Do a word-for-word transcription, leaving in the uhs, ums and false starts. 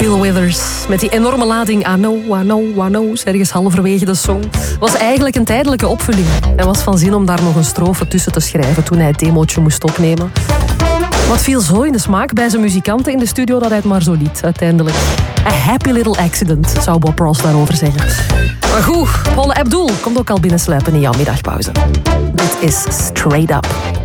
Bill Withers met die enorme lading I know, I know, I know, ergens halverwege de song. Was eigenlijk een tijdelijke opvulling. Hij was van zin om daar nog een strofe tussen te schrijven toen hij het demootje moest opnemen. Wat viel zo in de smaak bij zijn muzikanten in de studio dat hij het maar zo liet, uiteindelijk. A happy little accident, zou Bob Ross daarover zeggen. Maar goed, Paula Abdul komt ook al binnensluipen in jouw middagpauze. Dit is Straight Up.